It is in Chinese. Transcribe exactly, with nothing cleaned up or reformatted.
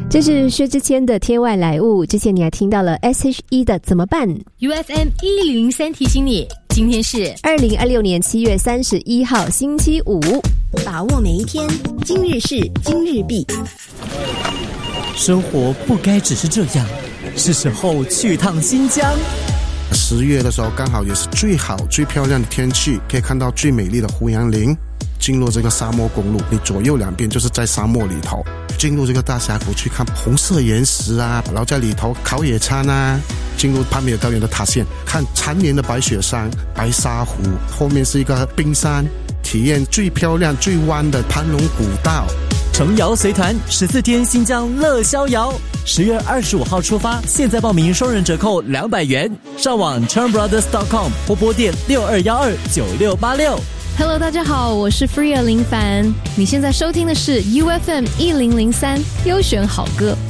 这是薛之谦的《天外来物》，之前你还听到了 S H E 的《怎么办》。 U F M 一零零三提醒你，今天是二零二六年七月三十一号星期五， 把握每一天，今日事今日毕。 生活不该只是这样，是时候去趟新疆。 十月的时候刚好也是最好最漂亮的天气，可以看到最美丽的胡杨林。进入这个沙漠公路，你左右两边就是在沙漠里头，进入这个大峡谷去看红色岩石啊，然后在里头烤野餐啊，进入攀美尔高原的塔县，看缠绵的白雪山、白沙湖，后面是一个冰山，体验最漂亮最弯的盘龙古道。 程瑶随团十四天新疆乐逍遥，十月二十五号出发，现在报名双人折扣两百元，上网 chen brothers dot com 或拨电六二一二九六八六。 Hello， 大家好，我是 Freya 林凡，你现在收听的是 U F M 一零零三优选好歌。